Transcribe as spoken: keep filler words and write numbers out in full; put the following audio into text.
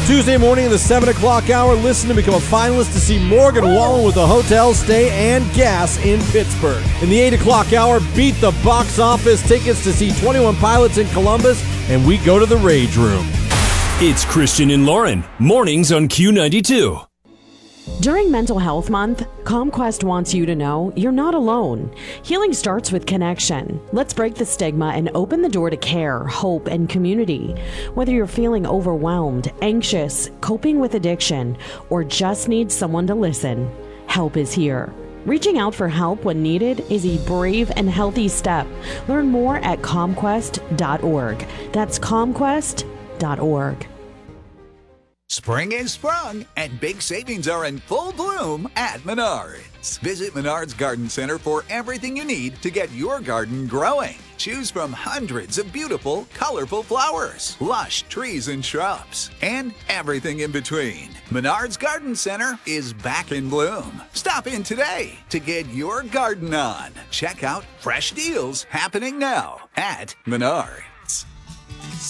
Tuesday morning in the seven o'clock hour, listen to become a finalist to see Morgan Wallen with a hotel stay and gas in Pittsburgh. In the eight o'clock hour, beat the box office tickets to see twenty-one Pilots in Columbus, and we go to the Rage Room. It's Christian and Lauren, mornings on Q ninety-two. During Mental Health Month, ComQuest wants you to know you're not alone. Healing starts with connection. Let's break the stigma and open the door to care, hope, and community. Whether you're feeling overwhelmed, anxious, coping with addiction, or just need someone to listen, help is here. Reaching out for help when needed is a brave and healthy step. Learn more at comquest dot org. That's comquest dot org. Spring is sprung, and big savings are in full bloom at Menards. Visit Menards Garden Center for everything you need to get your garden growing. Choose from hundreds of beautiful, colorful flowers, lush trees and shrubs, and everything in between. Menards Garden Center is back in bloom. Stop in today to get your garden on. Check out fresh deals happening now at Menards.